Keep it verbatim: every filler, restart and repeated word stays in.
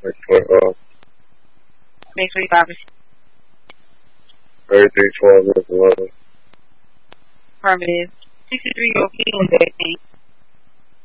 Like for uh, Make three five thirty-three, twelve, eleven. affirmative. Sixty-three year old female